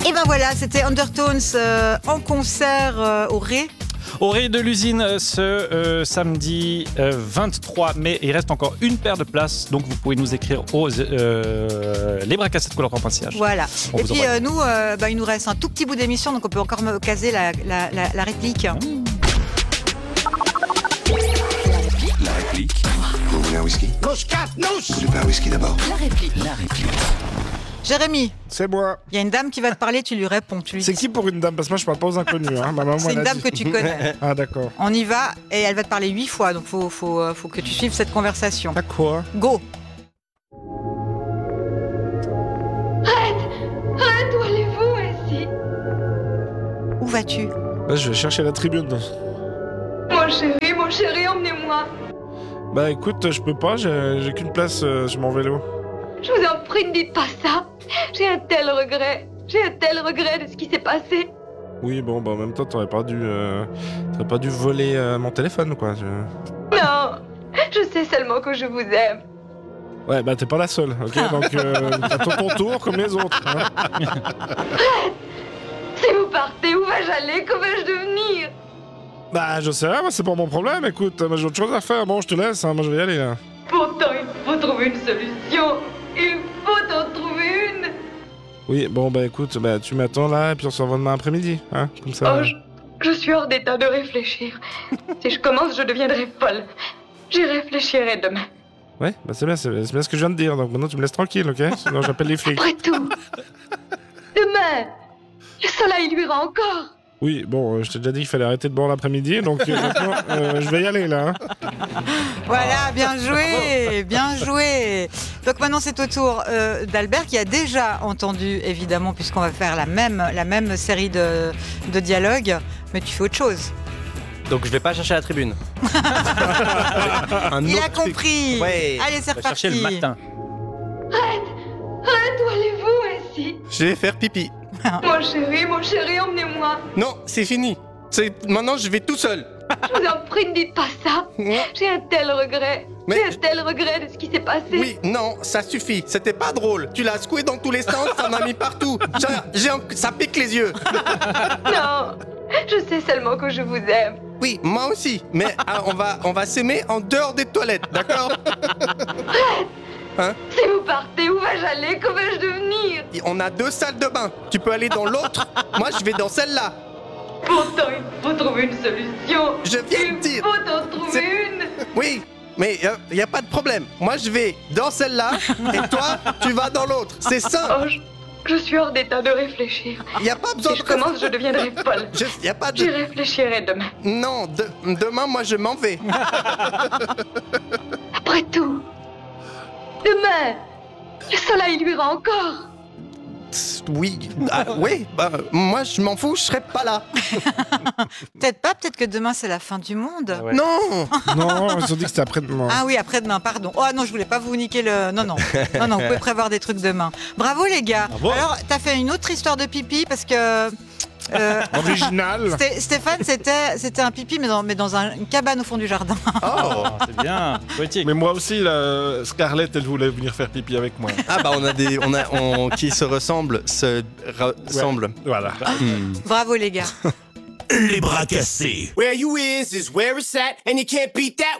Et ben voilà, c'était Undertones en concert au Ré. Au Ré de l'usine ce samedi 23 mai. Il reste encore une paire de places, donc vous pouvez nous écrire aux lesbracassettes.ch. Voilà. Et puis nous, il nous reste un tout petit bout d'émission, donc on peut encore me caser la réplique. La réplique. Vous voulez un whisky? Vous voulez pas un whisky d'abord? La réplique. Jérémy, C'est moi. il y a une dame qui va te parler, tu lui réponds. C'est qui pour une dame? Parce que moi je parle pas aux inconnus. Hein. Ma maman, C'est elle une a dame dit. que tu connais. Ah d'accord. On y va et elle va te parler 8 fois, donc faut que tu suives cette conversation. À quoi? Go. Arrête, où allez-vous ainsi? Où vas-tu? Là je vais chercher la tribune. Mon chéri, emmenez-moi. Bah écoute, je peux pas, j'ai qu'une place sur mon vélo. Je vous en prie, ne dites pas ça. J'ai un tel regret de ce qui s'est passé. Oui bon bah en même temps t'aurais pas dû voler mon téléphone quoi. Non, je sais seulement que je vous aime. Ouais bah t'es pas la seule, ok? Donc t'attends ton tour comme les autres. Hein. Si vous partez, où vais-je aller? Que vais-je devenir? Bah je sais, moi c'est pas mon problème, écoute, moi j'ai autre chose à faire, bon je te laisse, hein, moi je vais y aller là. Pourtant, il faut trouver une solution. Il faut en trouver une. Oui bon bah écoute, bah tu m'attends là et puis on se revoit demain après-midi, hein, comme ça. Oh, je suis hors d'état de réfléchir. Si je commence, je deviendrai folle. J'y réfléchirai demain. Ouais, bah c'est bien ce que je viens de dire, donc maintenant tu me laisses tranquille, ok? Sinon j'appelle les flics. Après tout, demain, le soleil luira encore. Oui, bon, je t'ai déjà dit qu'il fallait arrêter de boire l'après-midi, donc maintenant je vais y aller là. Hein. Voilà, bien joué, bien joué. Donc maintenant c'est au tour d'Albert qui a déjà entendu, évidemment, puisqu'on va faire la même série de dialogues, mais tu fais autre chose. Donc je vais pas chercher la tribune. Il a compris. Ouais. Allez, c'est On va chercher reparti. le matin. Arrête, où allez-vous ainsi? Je vais faire pipi. Mon chéri, emmenez-moi. Non, c'est fini. Maintenant je vais tout seul. Je vous en prie, ne dites pas ça. J'ai un tel regret. Mais- J'ai un tel regret de ce qui s'est passé. Oui, non, ça suffit. C'était pas drôle. Tu l'as secoué dans tous les sens, ça m'a mis partout. Ça pique les yeux. Non, je sais seulement que je vous aime. Oui, moi aussi. Mais on va s'aimer en dehors des toilettes, d'accord? Si vous partez, où vais-je aller? Que vais-je devenir? On a 2 salles de bain. Tu peux aller dans l'autre. Moi, je vais dans celle-là. Pourtant, il faut trouver une solution. Je viens de dire. Il faut en trouver une. Oui, mais il n'y a pas de problème. Moi, je vais dans celle-là et toi, tu vas dans l'autre. C'est simple. Oh, je suis hors d'état de réfléchir. Il n'y a pas besoin Si je commence, je deviendrai folle. Il n'y a pas J'y de... réfléchirai demain. Non, demain, moi, je m'en vais. Après tout, demain, le soleil luira encore. Oui, oui, bah, moi, je m'en fous, je serai pas là. Peut-être pas, peut-être que demain c'est la fin du monde. Ouais. Non. Non, ils ont dit que c'était après-demain. Ah oui, après-demain, pardon. Oh non, je voulais pas vous niquer le... Non, vous pouvez prévoir des trucs demain. Bravo les gars. Bravo. Alors, t'as fait une autre histoire de pipi parce que... Original. Stéphane, c'était un pipi, mais dans une cabane au fond du jardin. Oh, c'est bien, poétique. Mais moi aussi, Scarlett, elle voulait venir faire pipi avec moi. Ah bah on qui se ressemblent, se ressemblent. Voilà. Bravo les gars. Les bras cassés. Where you is where it's at, and you can't beat that